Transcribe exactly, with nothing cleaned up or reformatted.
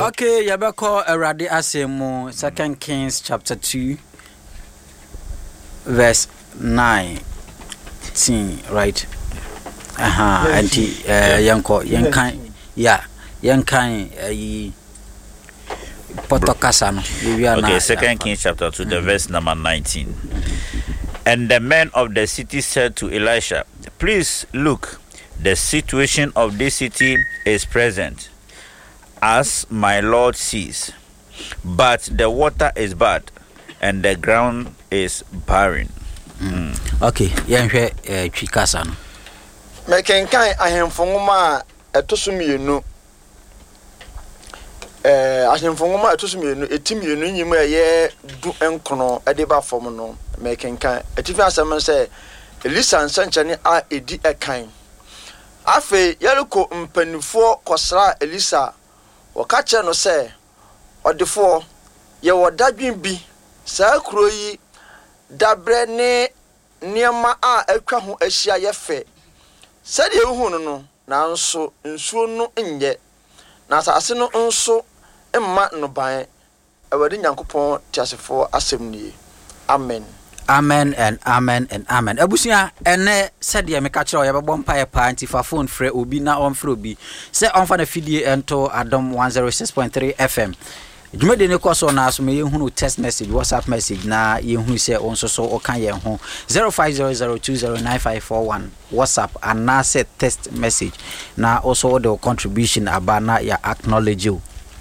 Okay, Yabako Eradi Asemo, Second Kings chapter two, verse nineteen, right? Aha, uh-huh. Anti uh Yanko, Yankai, yeah, Yankai, uh, Potokasano. Okay, Second Kings chapter two, the mm-hmm. verse number nineteen. And the men of the city said to Elisha, please look, the situation of this city is present, as my Lord sees, but the water is bad, and the ground is barren. Mm. Okay, Yanhwe Chikasano. Mekenkai ahemfongoma etosumienu. Eh ahemfongoma etosumienu etimienu nyimu eye du enkono ede ba fom no mekenkai etifi asem se Elisa nsanchane a edi ekan. Afe yaluko mpanifo kosra Elisa wakache no se odefo ye wodadwen bi saa kuro yi dabre ne niema a atwa ho ahia ye fe sade ehu no no nanso nsuo no nye na asase no nso emma no ban awade nyankopɔn tiasefo asem nie. Amen. Amen and amen and amen. Abusia ene sede me ka kire o yebebo mpa pa anti fa phone frɛ obi na on frɛ obi se on fa na fidie ento Adom one oh six point three F M. Jumede ne koso na aso me yehunu text message, WhatsApp message na yehunu se on so so o kan ye ho zero five zero zero two zero nine five four one WhatsApp and na set text message na also the contribution abana ya acknowledge you.